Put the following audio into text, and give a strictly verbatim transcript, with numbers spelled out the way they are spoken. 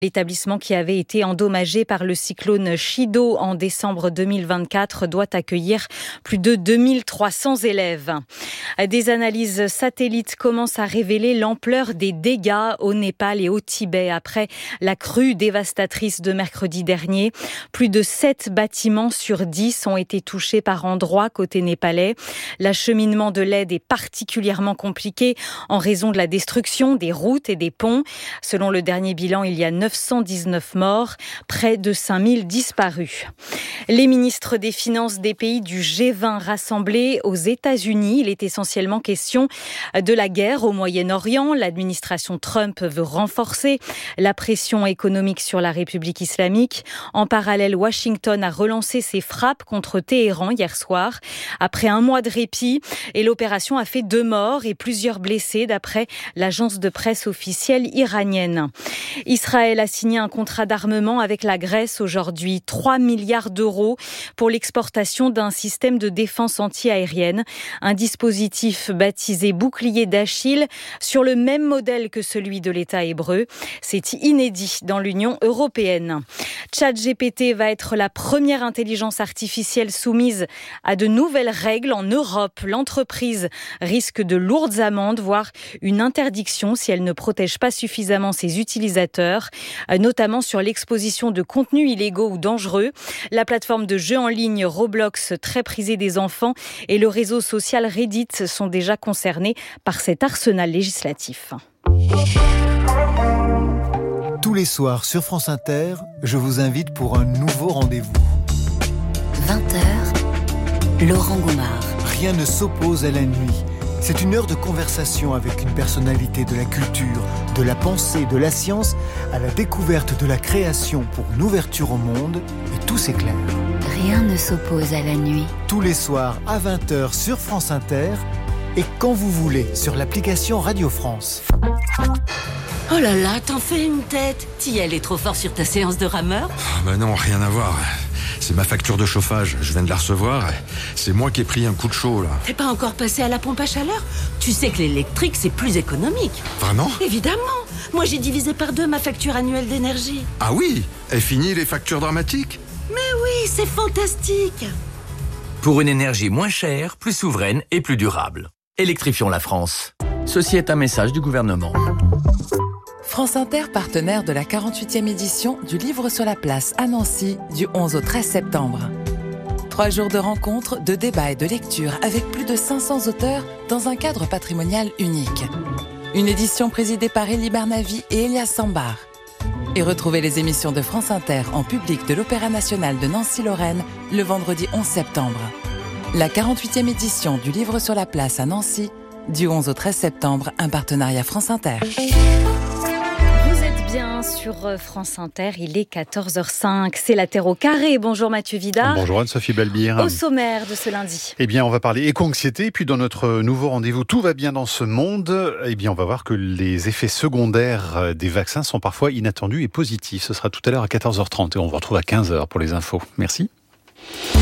L'établissement qui avait été endommagé par le cyclone Chido en décembre deux mille vingt-quatre doit accueillir plus de deux mille trois cents élèves. Des analyses satellites commencent à révéler l'ampleur des dégâts au Népal et au Tibet après la crue dévastatrice de mercredi dernier. Plus de sept bâtiments sur dix ont été touchés par endroits côté népalais. L'acheminement de l'aide est particulièrement compliqué en raison de la destruction des routes et des ponts. Selon le dernier bilan, il y a neuf cent dix-neuf morts, près de cinq mille disparus. Les ministres des Finances des pays du G vingt rassemblés aux États-Unis. Il est essentiellement question de la guerre au Moyen-Orient. L'administration Trump veut renforcer la pression économique sur la République islamique. En parallèle, Washington a relancé ses frappes contre Téhéran hier soir. Après un mois de répit, et l'opération a fait deux morts et plusieurs blessés d'après l'agence de presse officielle iranienne. Israël a signé un contrat d'armement avec la Grèce aujourd'hui, trois milliards d'euros pour l'exportation d'un système de défense anti-aérienne, un dispositif baptisé bouclier d'Achille sur le même modèle que celui de l'État hébreu. C'est inédit dans l'Union européenne. ChatGPT va être la première intelligence artificielle soumise à de nouvelles règles en Europe. L'entreprise risque de lourdes amendes, voire une interdiction si elle ne protège pas suffisamment ses utilisateurs, notamment sur l'exposition de contenus illégaux ou dangereux. La plateforme de jeux en ligne Roblox, très prisée des enfants, et le réseau social Reddit sont déjà concernés par cet arsenal législatif. Tous les soirs sur France Inter, je vous invite pour un nouveau rendez-vous. vingt heures, Laurent Goumard. Rien ne s'oppose à la nuit. C'est une heure de conversation avec une personnalité de la culture, de la pensée, de la science, à la découverte de la création pour une ouverture au monde, et tout s'éclaire. Rien ne s'oppose à la nuit. Tous les soirs à vingt heures sur France Inter, et quand vous voulez sur l'application Radio France. Oh là là, t'en fais une tête. T'y es trop fort sur ta séance de rameur ? Ah bah non, rien à voir. C'est ma facture de chauffage, je viens de la recevoir. C'est moi qui ai pris un coup de chaud, là. T'es pas encore passé à la pompe à chaleur ? Tu sais que l'électrique, c'est plus économique. Vraiment ? Évidemment. Moi, j'ai divisé par deux ma facture annuelle d'énergie. Ah oui ? Et fini les factures dramatiques ? Mais oui, c'est fantastique. Pour une énergie moins chère, plus souveraine et plus durable. Électrifions la France. Ceci est un message du gouvernement. France Inter, partenaire de la quarante-huitième édition du Livre sur la place à Nancy du onze au treize septembre. Trois jours de rencontres, de débats et de lecture avec plus de cinq cents auteurs dans un cadre patrimonial unique. Une édition présidée par Elie Barnavi et Elias Sambar. Et retrouvez les émissions de France Inter en public de l'Opéra National de Nancy-Lorraine le vendredi onze septembre. La quarante-huitième édition du Livre sur la place à Nancy du onze au treize septembre, un partenariat France Inter. Bien sur France Inter, il est quatorze heures cinq, c'est la Terre au carré. Bonjour Mathieu Vidard. Bonjour Anne-Sophie Balbir. Au sommaire de ce lundi. Eh bien, on va parler éco-anxiété, et puis dans notre nouveau rendez-vous Tout va bien dans ce monde, eh bien, on va voir que les effets secondaires des vaccins sont parfois inattendus et positifs. Ce sera tout à l'heure à quatorze heures trente et on vous retrouve à quinze heures pour les infos. Merci.